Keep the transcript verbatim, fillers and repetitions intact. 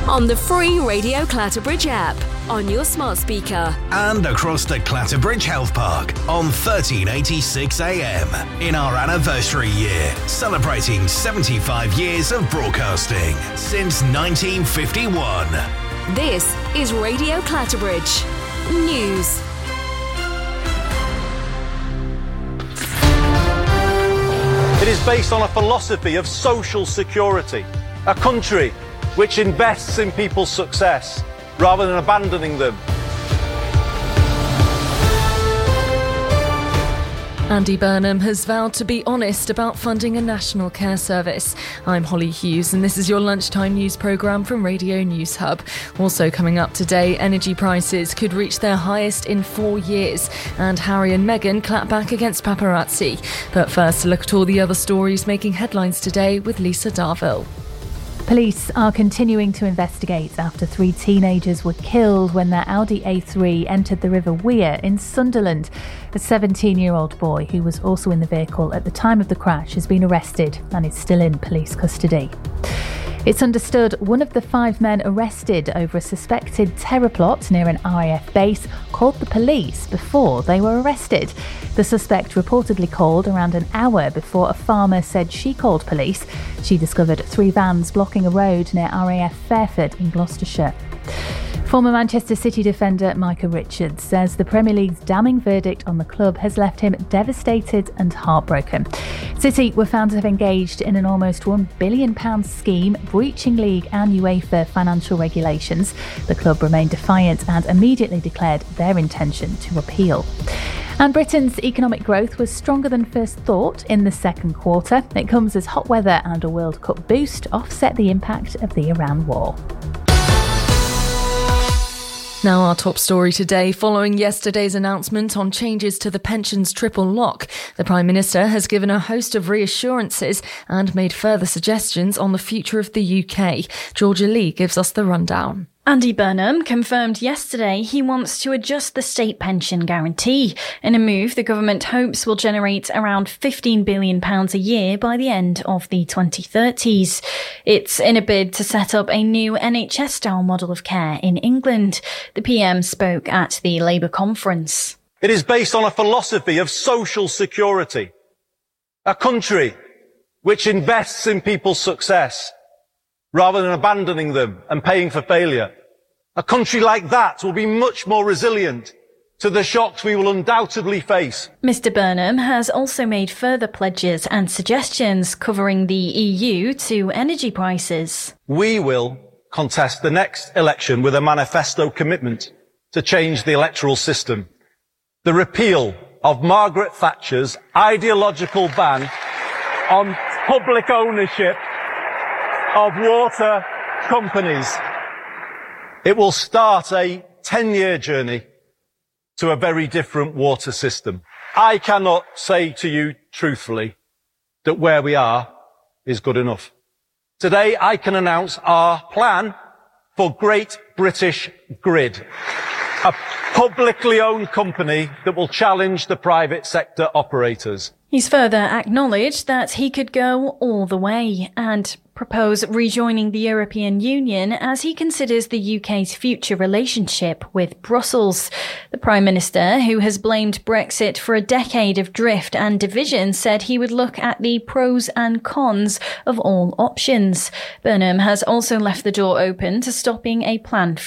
on the free Radio Clatterbridge app, on your smart speaker, and across the Clatterbridge Health Park on thirteen eighty-six A M in our anniversary year, celebrating seventy-five years of broadcasting since nineteen fifty-one. This is Radio Clatterbridge News. It is based on a philosophy of social security, a country which invests in people's success rather than abandoning them. Andy Burnham has vowed to be honest about funding a national care service. I'm Holly Hughes and this is your lunchtime news programme from Radio News Hub. Also coming up today, energy prices could reach their highest in four years and Harry and Meghan clap back against paparazzi. But first, a look at all the other stories making headlines today with Lisa Darville. Police are continuing to investigate after three teenagers were killed when their Audi A three entered the River Wear in Sunderland. A seventeen-year-old boy who was also in the vehicle at the time of the crash has been arrested and is still in police custody. It's understood one of the five men arrested over a suspected terror plot near an R A F base called the police before they were arrested. The suspect reportedly called around an hour before a farmer said she called police. She discovered three vans blocking a road near R A F Fairford in Gloucestershire. Former Manchester City defender Micah Richards says the Premier League's damning verdict on the club has left him devastated and heartbroken. City were found to have engaged in an almost one billion pounds scheme, breaching league and UEFA financial regulations. The club remained defiant and immediately declared their intention to appeal. And Britain's economic growth was stronger than first thought in the second quarter. It comes as hot weather and a World Cup boost offset the impact of the Iran war. Now our top story today. Following yesterday's announcement on changes to the pensions triple lock, the Prime Minister has given a host of reassurances and made further suggestions on the future of the U K. Georgia Lee gives us the rundown. Andy Burnham confirmed yesterday he wants to adjust the state pension guarantee in a move the government hopes will generate around fifteen billion pounds a year by the end of the twenty thirties. It's in a bid to set up a new N H S-style model of care in England. The P M spoke at the Labour conference. It is based on a philosophy of social security, a country which invests in people's success rather than abandoning them and paying for failure. A country like that will be much more resilient to the shocks we will undoubtedly face. Mister Burnham has also made further pledges and suggestions covering the E U to energy prices. We will contest the next election with a manifesto commitment to change the electoral system. The repeal of Margaret Thatcher's ideological ban on public ownership of water companies. It will start a ten-year journey to a very different water system. I cannot say to you truthfully that where we are is good enough. Today I can announce our plan for Great British Grid, a publicly owned company that will challenge the private sector operators. He's further acknowledged that he could go all the way and propose rejoining the European Union as he considers the U K's future relationship with Brussels. The Prime Minister, who has blamed Brexit for a decade of drift and division, said he would look at the pros and cons of all options. Burnham has also left the door open to stopping a planned